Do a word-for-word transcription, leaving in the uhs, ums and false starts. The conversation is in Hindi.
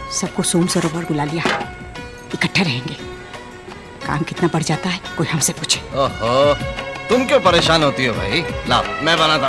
सबको सोम सरोवर बुला लिया, इकट्ठे रहेंगे। काम कितना बढ़ जाता है कोई हमसे पूछे। ओहो, तुम क्यों परेशान होती हो भाई? लाओ मैं बनाता